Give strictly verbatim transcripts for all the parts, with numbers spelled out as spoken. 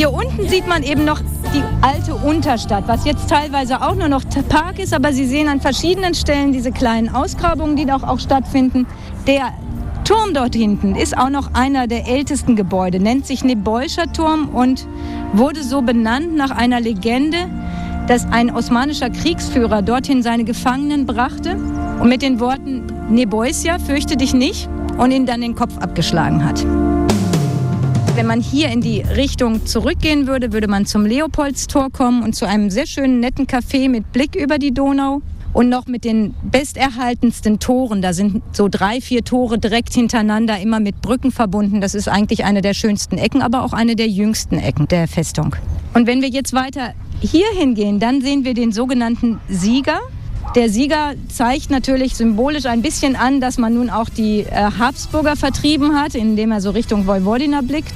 Hier unten sieht man eben noch die alte Unterstadt, was jetzt teilweise auch nur noch Park ist, aber Sie sehen an verschiedenen Stellen diese kleinen Ausgrabungen, die doch auch stattfinden. Der Turm dort hinten ist auch noch einer der ältesten Gebäude, nennt sich Nebolscher Turm und wurde so benannt nach einer Legende, dass ein osmanischer Kriegsführer dorthin seine Gefangenen brachte und mit den Worten Neboisya, fürchte dich nicht, und ihnen dann den Kopf abgeschlagen hat. Wenn man hier in die Richtung zurückgehen würde, würde man zum Leopoldstor kommen und zu einem sehr schönen, netten Café mit Blick über die Donau. Und noch mit den besterhaltensten Toren. Da sind so drei, vier Tore direkt hintereinander, immer mit Brücken verbunden. Das ist eigentlich eine der schönsten Ecken, aber auch eine der jüngsten Ecken der Festung. Und wenn wir jetzt weiter hier hingehen, dann sehen wir den sogenannten Sieger. Der Sieger zeigt natürlich symbolisch ein bisschen an, dass man nun auch die äh, Habsburger vertrieben hat, indem er so Richtung Vojvodina blickt.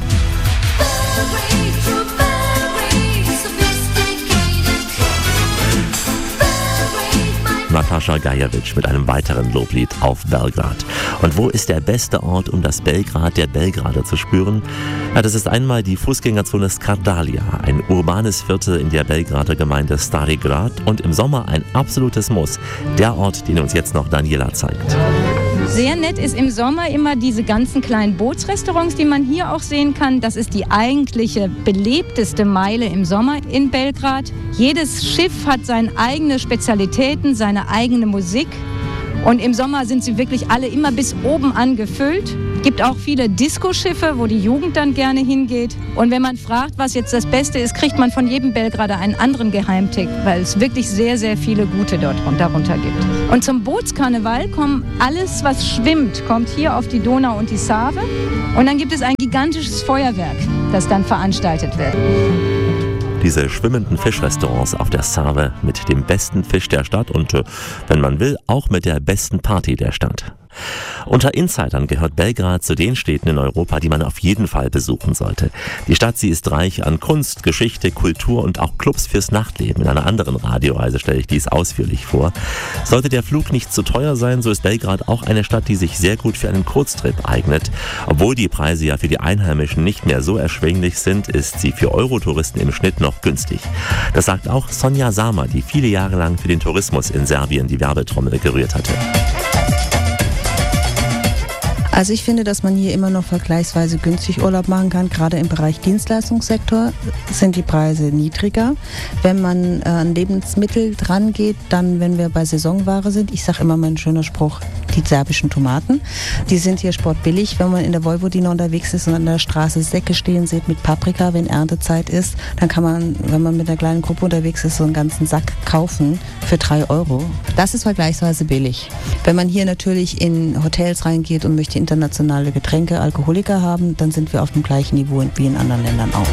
Natascha Gajewitsch mit einem weiteren Loblied auf Belgrad. Und wo ist der beste Ort, um das Belgrad der Belgrader zu spüren? Ja, das ist einmal die Fußgängerzone Skardalia, ein urbanes Viertel in der Belgrader Gemeinde Stari Grad und im Sommer ein absolutes Muss, der Ort, den uns jetzt noch Daniela zeigt. Sehr nett ist im Sommer immer diese ganzen kleinen Bootsrestaurants, die man hier auch sehen kann. Das ist die eigentliche belebteste Meile im Sommer in Belgrad. Jedes Schiff hat seine eigenen Spezialitäten, seine eigene Musik. Und im Sommer sind sie wirklich alle immer bis oben angefüllt. Es gibt auch viele Diskoschiffe, wo die Jugend dann gerne hingeht. Und wenn man fragt, was jetzt das Beste ist, kriegt man von jedem Belgrader einen anderen Geheimtipp, weil es wirklich sehr, sehr viele gute dort darunter gibt. Und zum Bootskarneval kommt alles, was schwimmt, kommt hier auf die Donau und die Save. Und dann gibt es ein gigantisches Feuerwerk, das dann veranstaltet wird. Diese schwimmenden Fischrestaurants auf der Save mit dem besten Fisch der Stadt und, äh, wenn man will, auch mit der besten Party der Stadt. Unter Insidern gehört Belgrad zu den Städten in Europa, die man auf jeden Fall besuchen sollte. Die Stadt, sie ist reich an Kunst, Geschichte, Kultur und auch Clubs fürs Nachtleben. In einer anderen Radioreise stelle ich dies ausführlich vor. Sollte der Flug nicht zu teuer sein, so ist Belgrad auch eine Stadt, die sich sehr gut für einen Kurztrip eignet. Obwohl die Preise ja für die Einheimischen nicht mehr so erschwinglich sind, ist sie für Eurotouristen im Schnitt noch günstig. Das sagt auch Sonja Sama, die viele Jahre lang für den Tourismus in Serbien die Werbetrommel gerührt hatte. Also ich finde, dass man hier immer noch vergleichsweise günstig Urlaub machen kann. Gerade im Bereich Dienstleistungssektor sind die Preise niedriger. Wenn man äh, an Lebensmittel dran geht, dann, wenn wir bei Saisonware sind, ich sage immer mein schöner Spruch, die serbischen Tomaten, die sind hier sportbillig. Wenn man in der Vojvodina unterwegs ist und an der Straße Säcke stehen sieht mit Paprika, wenn Erntezeit ist, dann kann man, wenn man mit einer kleinen Gruppe unterwegs ist, so einen ganzen Sack kaufen für drei Euro. Das ist vergleichsweise billig. Wenn man hier natürlich in Hotels reingeht und möchte internationale Getränke, Alkoholiker haben, dann sind wir auf dem gleichen Niveau wie in anderen Ländern auch.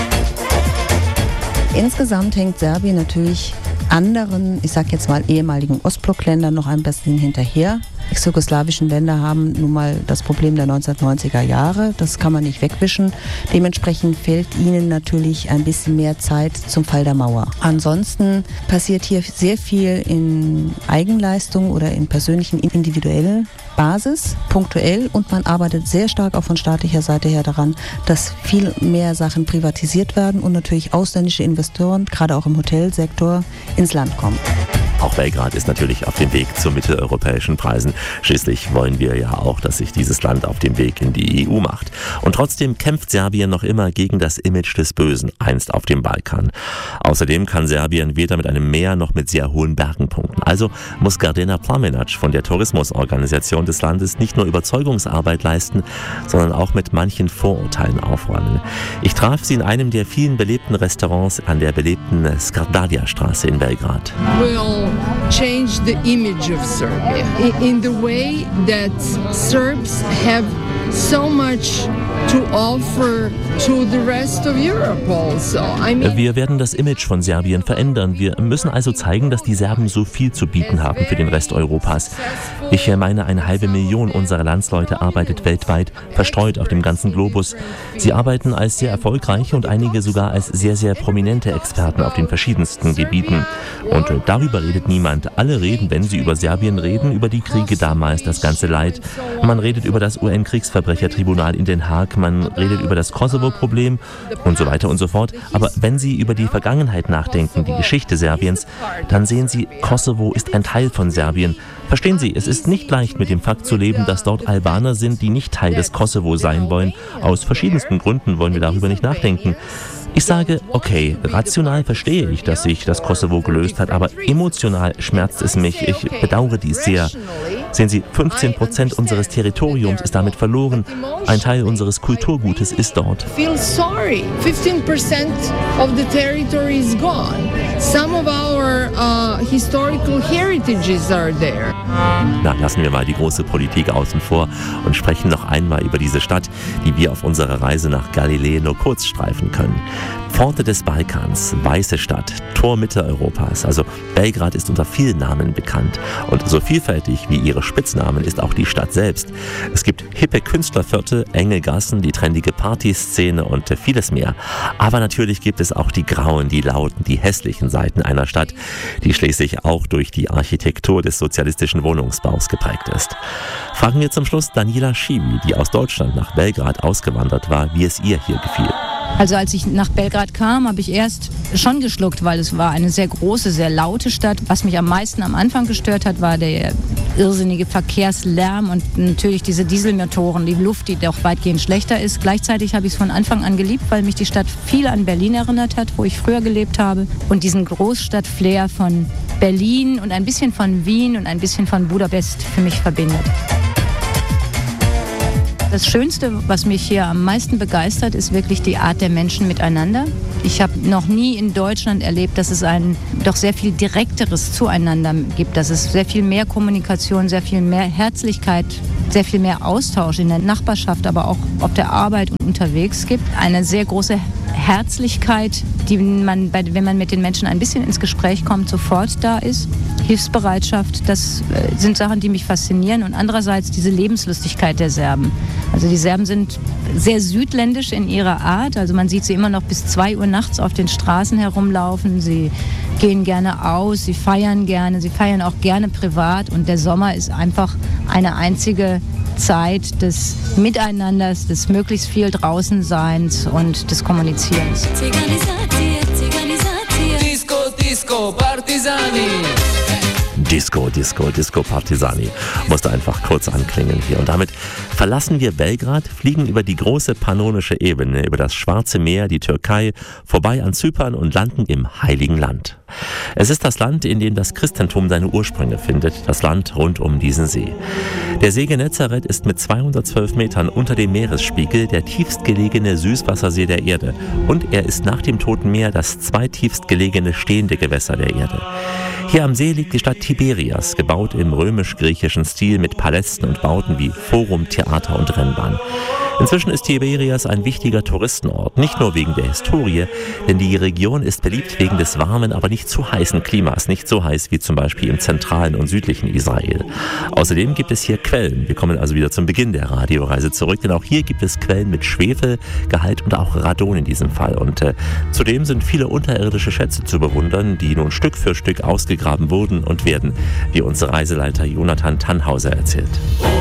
Insgesamt hängt Serbien natürlich anderen, ich sag jetzt mal ehemaligen Ostblockländern noch ein bisschen hinterher. Ex-jugoslawischen Länder haben nun mal das Problem der neunzehnhundertneunziger Jahre. Das kann man nicht wegwischen. Dementsprechend fehlt ihnen natürlich ein bisschen mehr Zeit zum Fall der Mauer. Ansonsten passiert hier sehr viel in Eigenleistung oder in persönlichen, individuellen Basis, punktuell, und man arbeitet sehr stark auch von staatlicher Seite her daran, dass viel mehr Sachen privatisiert werden und natürlich ausländische Investoren, gerade auch im Hotelsektor, ins Land kommen. Auch Belgrad ist natürlich auf dem Weg zu mitteleuropäischen Preisen. Schließlich wollen wir ja auch, dass sich dieses Land auf dem Weg in die E U macht. Und trotzdem kämpft Serbien noch immer gegen das Image des Bösen, einst auf dem Balkan. Außerdem kann Serbien weder mit einem Meer noch mit sehr hohen Bergen punkten. Also muss Gardena Plamenac von der Tourismusorganisation des Landes nicht nur Überzeugungsarbeit leisten, sondern auch mit manchen Vorurteilen aufräumen. Ich traf sie in einem der vielen belebten Restaurants an der belebten Skardalia-Straße in Belgrad. Will change the image of Serbia in the way that Serbs have so much to offer to the rest of Europe also. I mean, wir werden das Image von Serbien verändern. Wir müssen also zeigen, dass die Serben so viel zu bieten haben für den Rest Europas. Ich meine, eine halbe Million unserer Landsleute arbeitet weltweit, verstreut auf dem ganzen Globus. Sie arbeiten als sehr erfolgreiche und einige sogar als sehr, sehr prominente Experten auf den verschiedensten Gebieten. Und äh, darüber redet niemand. Alle reden, wenn sie über Serbien reden, über die Kriege damals, das ganze Leid. Man redet über das U N-Kriegsverbrechertribunal in Den Haag. man redet über das Kosovo-Problem und so weiter und so fort. Aber wenn Sie über die Vergangenheit nachdenken, die Geschichte Serbiens, dann sehen Sie, Kosovo ist ein Teil von Serbien. Verstehen Sie, es ist nicht leicht, mit dem Fakt zu leben, dass dort Albaner sind, die nicht Teil des Kosovo sein wollen. Aus verschiedensten Gründen wollen wir darüber nicht nachdenken. Ich sage, okay, rational verstehe ich, dass sich das Kosovo gelöst hat, aber emotional schmerzt es mich. Ich bedauere dies sehr. Sehen Sie, fünfzehn Prozent unseres Territoriums ist damit verloren. Ein Teil unseres Kulturgutes ist dort. Feel sorry. fifteen percent of the territory is gone. Some of our uh, historical heritages are there. Na, lassen wir mal die große Politik außen vor und sprechen noch einmal über diese Stadt, die wir auf unserer Reise nach Galiläa nur kurz streifen können. Pforte des Balkans, weiße Stadt, Tor Mitteleuropas, also Belgrad ist unter vielen Namen bekannt. Und so vielfältig wie ihre Spitznamen ist auch die Stadt selbst. Es gibt hippe Künstlerviertel, enge Gassen, die trendige Partyszene und vieles mehr. Aber natürlich gibt es auch die grauen, die lauten, die hässlichen Seiten einer Stadt, die schließlich auch durch die Architektur des sozialistischen Wohnungsbaus geprägt ist. Fragen wir zum Schluss Daniela Schiwi, die aus Deutschland nach Belgrad ausgewandert war, wie es ihr hier gefiel. Also als ich nach Belgrad kam, habe ich erst schon geschluckt, weil es war eine sehr große, sehr laute Stadt. Was mich am meisten am Anfang gestört hat, war der irrsinnige Verkehrslärm und natürlich diese Dieselmotoren, die Luft, die doch weitgehend schlechter ist. Gleichzeitig habe ich es von Anfang an geliebt, weil mich die Stadt viel an Berlin erinnert hat, wo ich früher gelebt habe. Und diesen Großstadt-Flair von Berlin und ein bisschen von Wien und ein bisschen von Budapest für mich verbindet. Das Schönste, was mich hier am meisten begeistert, ist wirklich die Art der Menschen miteinander. Ich habe noch nie in Deutschland erlebt, dass es ein doch sehr viel direkteres Zueinander gibt, dass es sehr viel mehr Kommunikation, sehr viel mehr Herzlichkeit, sehr viel mehr Austausch in der Nachbarschaft, aber auch auf der Arbeit und unterwegs gibt. Eine sehr große Herzlichkeit, die man, wenn man mit den Menschen ein bisschen ins Gespräch kommt, sofort da ist. Hilfsbereitschaft, das sind Sachen, die mich faszinieren. Und andererseits diese Lebenslustigkeit der Serben. Also die Serben sind sehr südländisch in ihrer Art. Also man sieht sie immer noch bis zwei Uhr nachts auf den Straßen herumlaufen. Sie gehen gerne aus, sie feiern gerne, sie feiern auch gerne privat. Und der Sommer ist einfach eine einzige Zeit des Miteinanders, des möglichst viel Draußenseins und des Kommunizierens. Disco, Disco, Partisani. Disco, Disco, Disco Partisani. Musste einfach kurz anklingen hier. Und damit verlassen wir Belgrad, fliegen über die große pannonische Ebene, über das Schwarze Meer, die Türkei, vorbei an Zypern und landen im Heiligen Land. Es ist das Land, in dem das Christentum seine Ursprünge findet, das Land rund um diesen See. Der See Genezareth ist mit zweihundertzwölf Metern unter dem Meeresspiegel der tiefstgelegene Süßwassersee der Erde und er ist nach dem Toten Meer das zweitiefstgelegene stehende Gewässer der Erde. Hier am See liegt die Stadt Tiberias, gebaut im römisch-griechischen Stil mit Palästen und Bauten wie Forum, Theater und Rennbahn. Inzwischen ist Tiberias ein wichtiger Touristenort, nicht nur wegen der Historie, denn die Region ist beliebt wegen des warmen, aber nicht zu heißen Klimas, nicht so heiß wie zum Beispiel im zentralen und südlichen Israel. Außerdem gibt es hier Quellen. Wir kommen also wieder zum Beginn der Radioreise zurück, denn auch hier gibt es Quellen mit Schwefelgehalt und auch Radon in diesem Fall. Und äh, zudem sind viele unterirdische Schätze zu bewundern, die nun Stück für Stück ausgegraben wurden und werden, wie unser Reiseleiter Jonathan Tannhauser erzählt.